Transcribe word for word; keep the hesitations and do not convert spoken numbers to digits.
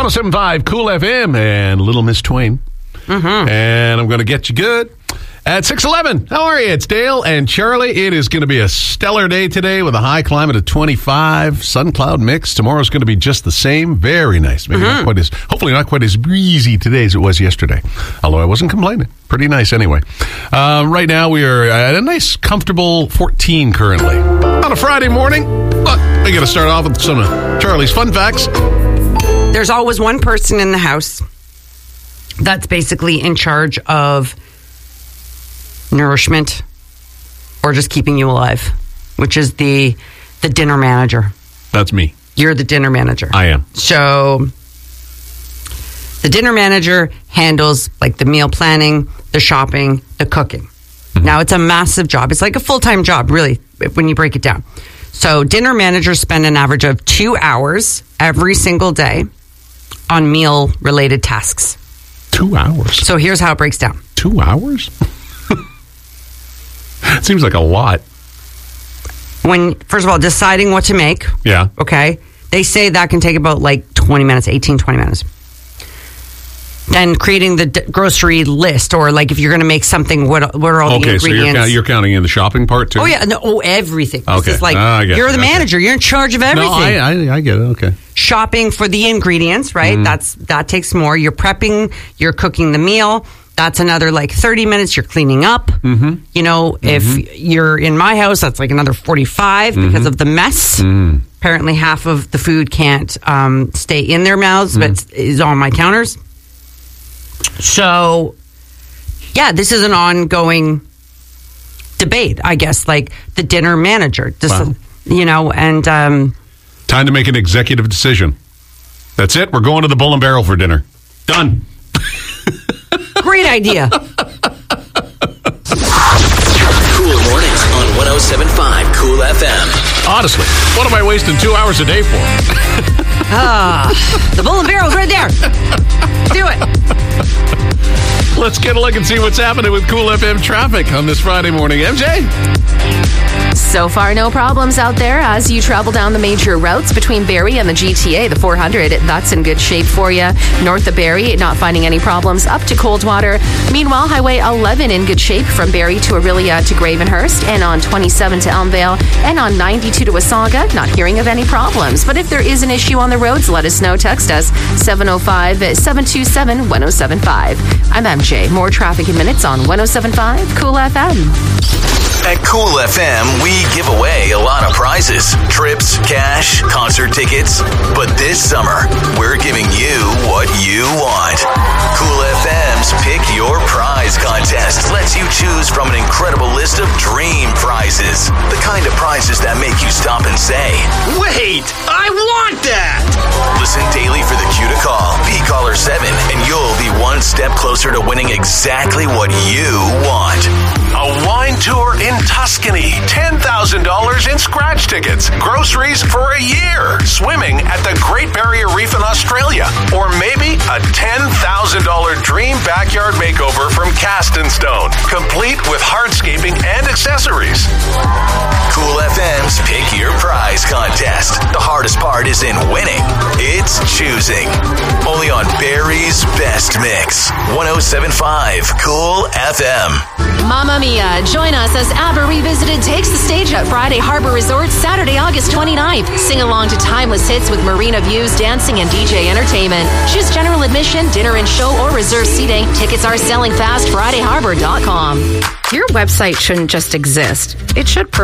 one oh seven point five Cool F M and Little Miss Twain. Mm-hmm. And I'm going to get you good. At six eleven, how are you? It's Dale and Charlie. It is going to be a stellar day today with a high climate of twenty-five. Sun cloud mix. Tomorrow's going to be just the same. Very nice. Maybe Mm-hmm. not quite as, hopefully not quite as breezy today as it was yesterday. Although I wasn't complaining. Pretty nice anyway. Um, right now we are at a nice, comfortable fourteen currently. On a Friday morning, look, we got to start off with some of Charlie's fun facts. There's always one person in the house that's basically in charge of nourishment or just keeping you alive, which is the the dinner manager. That's me. You're the dinner manager. I am. So the dinner manager handles like the meal planning, the shopping, the cooking. Mm-hmm. Now it's a massive job. It's like a full-time job, really, when you break it down. So dinner managers spend an average of two hours every single day on meal-related tasks. Two hours? So here's how it breaks down. Two hours? Seems like a lot. When, first of all, deciding what to make. Yeah. Okay. They say that can take about like twenty minutes, eighteen, twenty minutes. Then creating the d- grocery list, or like if you're going to make something, what, what are all okay, the ingredients? Okay, so you're, count- you're counting in the shopping part too? Oh, yeah. No, oh, everything. Okay. This is like, uh, I get you're the okay. manager. You're in charge of everything. No, I, I, I get it. Okay. Shopping for the ingredients, right? Mm-hmm. That's That takes more. You're prepping. You're cooking the meal. That's another like thirty minutes. You're cleaning up. Mm-hmm. You know, Mm-hmm. if you're in my house, that's like another forty-five mm-hmm. because of the mess. Mm. Apparently, half of the food can't um, stay in their mouths, mm. but is on my counters. So, yeah, this is an ongoing debate, I guess, like the dinner manager. Just, wow. You know, and... Um, time to make an executive decision. That's it. We're going to the Bull and Barrel for dinner. Done. Great idea. Cool mornings on one oh seven point five Cool F M. Honestly, what am I wasting two hours a day for? Ah, the Bull and Barrel's right there. Do it. Let's get a look and see what's happening with Cool F M traffic on this Friday morning. M J? So far, no problems out there as you travel down the major routes between Barrie and the G T A, the four hundred. That's in good shape for you. North of Barrie, not finding any problems up to Coldwater. Meanwhile, Highway eleven in good shape from Barrie to Orillia to Gravenhurst, and on twenty-seven to Elmvale, and on ninety-two to Wasaga, not hearing of any problems. But if there is an issue on the roads, let us know. Text us seven oh five, seven two seven, one oh seven five. I'm M J. More traffic in minutes on one oh seven point five Cool F M. At Cool F M, we give away a lot of prizes. Trips, cash, concert tickets. But this summer, we're giving you what you want. Cool F M's Pick Your Prize contest lets you choose from an incredible list of dream prizes. The kind of prizes that make you stop and say, "Wait, I want that!" Listen daily for the cue to call. Be caller seven, and you'll be one step closer to winning exactly what you want. A wine tour in Tuscany, ten thousand dollars in scratch tickets, groceries for a year, swimming at the Great Barrier Reef in Australia, or maybe a ten thousand dollars dream backyard makeover from Cast and Stone, complete with hardscaping and accessories. Cool F M's Pick Your Prize contest. The hardest part is in winning. It's choosing. Only on Barrie's Best Mix. one oh seven point five Cool F M. Mamma Mia, join us as ABBA Revisited takes the stage at Friday Harbor Resort Saturday, August twenty-ninth. Sing along to timeless hits with marina views, dancing, and D J entertainment. Choose general admission, dinner and show, or reserve seating. Tickets are selling fast. Friday Harbor dot com. Your website shouldn't just exist. It should